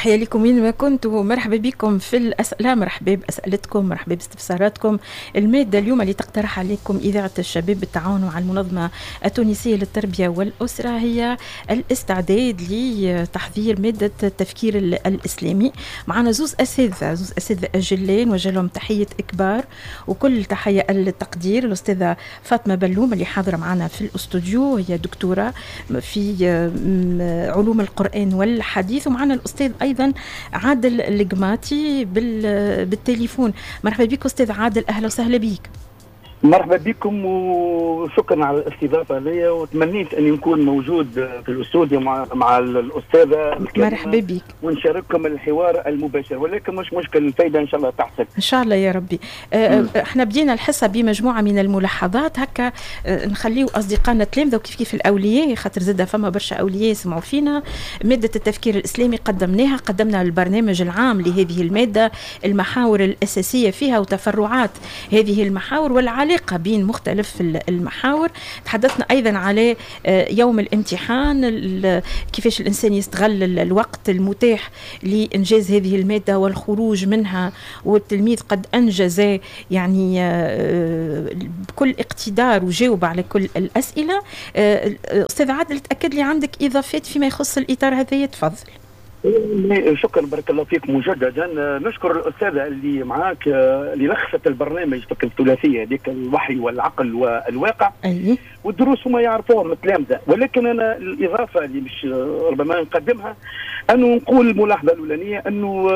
تحية لكم وين ما كنتوا، مرحبا بكم في الأسئلة، مرحبا بأسئلتكم، مرحبا باستفساراتكم. المادة اليوم اللي تقترح عليكم إذاعة الشباب بالتعاون مع المنظمة التونسية للتربية والأسرة هي الاستعداد لتحضير مادة التفكير الإسلامي. معنا زوز أساتذة أجلين وجه لهم تحية إكبار وكل تحية التقدير. الأستاذة فاطمة بلوم اللي حاضرة معنا في الأستوديو، هي دكتورة في علوم القرآن والحديث، ومعنا الأستاذ أيضا عادل القماتي بالتليفون. مرحبا بك أستاذ عادل، أهلا وسهلا بك. مرحبا بكم وشكرا على الاستضافه لي، وتمنيت اني نكون موجود في الاستوديو مع الاستاذه مرحبا بك ونشارككم الحوار المباشر، ولكن مش مشكل، الفايده ان شاء الله تحصل ان شاء الله يا ربي. احنا بدينا الحصه بمجموعه من الملاحظات هكا، نخليو اصدقائنا التلامذه وكيف الاولياء، خاطر زاد فما برشا اولياء يسمعوا فينا. ماده التفكير الاسلامي قدمنا البرنامج العام لهذه الماده، المحاور الاساسيه فيها وتفرعات هذه المحاور والعلاقه بين مختلف المحاور. تحدثنا أيضا على يوم الامتحان، كيفاش الإنسان يستغل الوقت المتاح لإنجاز هذه المادة والخروج منها، والتلميذ قد أنجز يعني بكل اقتدار وجاوب على كل الأسئلة. أستاذ عادل، تأكد لي عندك إضافات فيما يخص الإطار هذا، تفضل. شكرا، بارك الله فيك مجددا. نشكر الاستاذه اللي معاك اللي لخصت البرنامج في الثلاثيه هذيك، الوحي والعقل والواقع. والدروس هما يعرفوهم التلامذه، ولكن انا الاضافه اللي مش ربما نقدمها انه نقول الملاحظه الاولانيه انه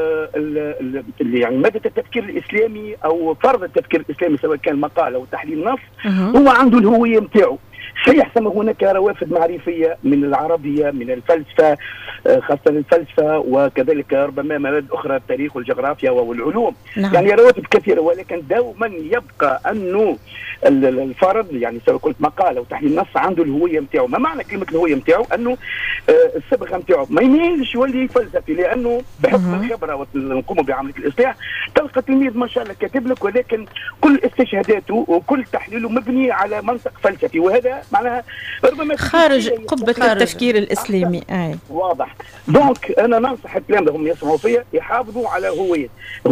يعني ماده التفكير الاسلامي او فرض التفكير الاسلامي سواء كان مقال او تحليل نص هو عنده الهويه نتاعو. صحيح ثم هناك روافد معرفيه من العربيه، من الفلسفه، خاصه الفلسفه، وكذلك ربما مواد اخرى، التاريخ والجغرافيا والعلوم. يعني روافد كثيره، ولكن دوما يبقى انه الفرد يعني سواء قلت مقال او تحليل نص عنده الهويه نتاعو. ما معنى كلمه الهويه نتاعو؟ انه الصبغه نتاعو ما يميلش يولي فلسفي، لانه بحكم الخبره ونقوم بعمليه الاصلاح تلقى التلميذ ما شاء الله كاتب لك، ولكن كل استشهاداته وكل تحليله مبني على منطق فلسفي، وهذا معناها ربما خارج قبه التفكير الاسلامي. واضح. دونك انا ننصح التلامذه هم يسمعوا فيا يحافظوا على هويه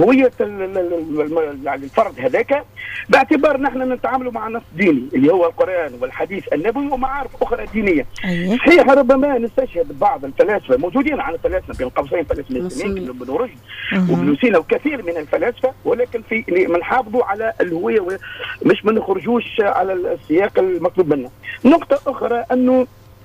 الفرد هذاك، باعتبار نحن نتعاملوا مع نص ديني اللي هو القرآن والحديث النبوي ومعارف أخرى دينية. صحيح ربما نستشهد بعض الفلاسفة موجودين، على فلاسفة بين قوسين فلاسفة الإسلاميين ابن رشد وابن سينا وكثير من الفلاسفة، ولكن في نحافظوا على الهوية مش ما نخرجوش على السياق المطلوب منا. نقطة أخرى أنه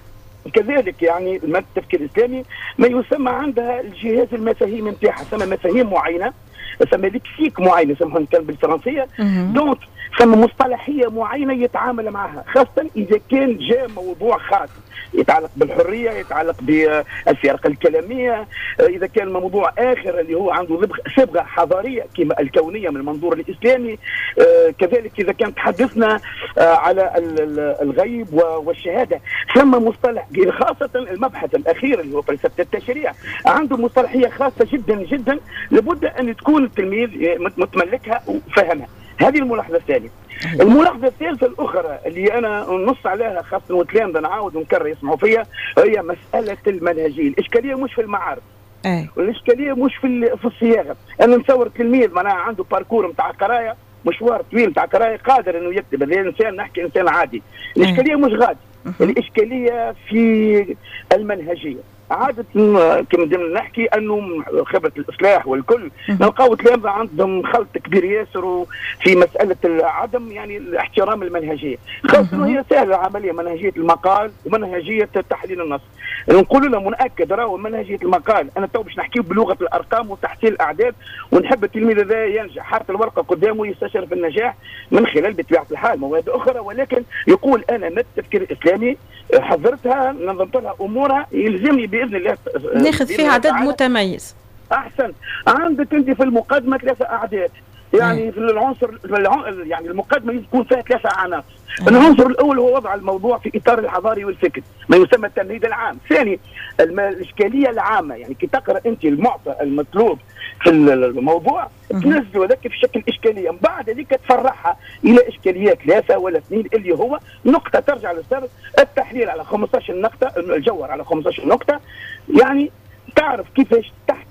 كذلك يعني مادة التفكير الإسلامي ما يسمى عندها الجهاز المفاهيم نتاعها، ثم مفاهيم معينة، ثم لكسيك معين يسموها كان بالفرنسية. دونك ثم مصطلحية معينة يتعامل معها، خاصة إذا كان جاء موضوع خاص يتعلق بالحرية، يتعلق بالفرق الكلامية، إذا كان موضوع آخر اللي هو عنده صبغة حضارية كما الكونية من المنظور الإسلامي. كذلك إذا كان تحدثنا على الغيب والشهادة، ثم مصطلح خاصة المبحث الأخير اللي هو فلسفة التشريع عنده مصطلحية خاصة جدا جدا، لابد أن تكون التلميذ متملكها وفهمها. هذه الملاحظة الثانية. الملاحظة الثالثة الأخرى اللي أنا نص عليها خاصة والتلامذة نعاود ونكرر يسمعوا فيها، هي مسألة المنهجية. الإشكالية مش في المعارف، والإشكالية مش في الصياغة. أنا نصور تلميذ معناها عنده باركور نتاع قراية، مشوار طويل نتاع قراية، قادر إنه يكتب، هذا إنسان نحكي إنسان عادي. الإشكالية مش غادي، الإشكالية في المنهجية. عادة كما نحكي انه خبره الاصلاح والكل نلقاو تلامذه عندهم خلط كبير ياسر في مساله عدم يعني الاحترام المنهجيه، خاصه هي سهله العمليه، منهجيه المقال ومنهجيه تحليل النص. نقول لهم ونأكد راهو منهجيه المقال انا تو باش نحكيو بلغه الارقام وتحصيل الاعداد، ونحب التلميذ هذا ينجح، حاطط الورقه قدامه يستشرف النجاح من خلال بطبيعه الحال مواد اخرى، ولكن يقول انا مادة التفكير الاسلامي حضرتها نظمت لها امورها، يلزمني باذن الله ناخذ فيها عدد متميز. احسن. عندك انت في المقدمه 3 اعداد، يعني في العنصر يعني المقدمه يكون فيها 3 عناصر. العنصر الاول هو وضع الموضوع في اطار الحضاري والفكر، ما يسمى التمهيد العام. ثاني الاشكاليه العامه، يعني كي تقرا انت المعطى المطلوب في الموضوع تنزل هذاك في شكل اشكاليه، من بعد هذيك تفرعها الى اشكاليات 3 ولا 2 اللي هو نقطه ترجع للسر، التحليل على 15 نقطه، الجوهر على 15 نقطه، يعني تعرف كيفاش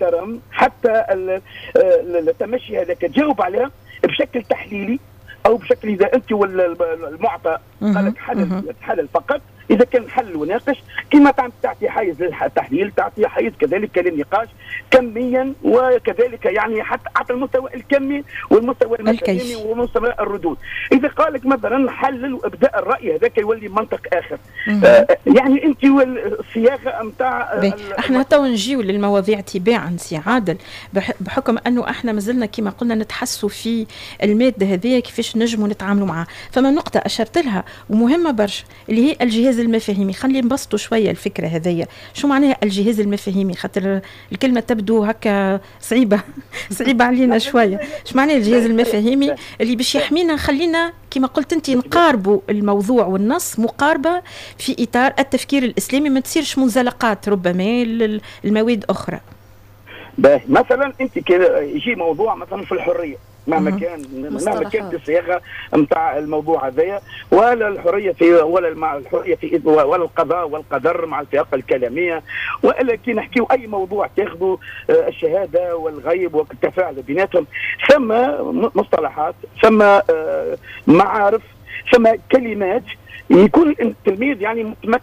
محترم حتى التمشي هذاك تجاوب عليها بشكل تحليلي او بشكل اذا انت والمعطى قالك حلل فقط، اذا كان حل وناقش كما تعطي حيز للتحليل تعطي حيز كذلك للنقاش كميا وكذلك يعني حتى المستوى الكمي والمستوى المفاهيمي ومستوى الردود. اذا قالك مثلا حلل وابداء الراي هذاك يولي منطق اخر. يعني انت والصياغه نتاع احنا تو نجيو للمواضيع تباعا سي عادل، بحكم انه احنا مازلنا كما قلنا نتحسوا في الماده هذه كيفاش نجموا نتعاملوا معها. فما نقطه اشرت لها ومهمه برشا اللي هي الجهاز المفاهيمي. خلينا نبسطوا شويه الفكره هذيا. شو معناها الجهاز المفاهيمي؟ خاطر الكلمه تبدو هكا صعيبه علينا شويه. شو معناه الجهاز المفاهيمي اللي باش يحمينا؟ خلينا كما قلت انت نقاربوا الموضوع والنص مقاربه في اطار التفكير الاسلامي، ما تصيرش منزلقات ربما المواد اخرى. مثلا انت كده يجي موضوع مثلا في الحريه مهما كانت الصياغه نتاع الموضوع هذايا، ولا الحريه في ولا الحريه في ولا القضاء والقدر مع السياقه الكلاميه، والا كي نحكيو اي موضوع تاخذوا الشهاده والغيب والتفاعل بيناتهم، ثم مصطلحات، ثم معارف، ثم كلمات يكون التلميذ يعني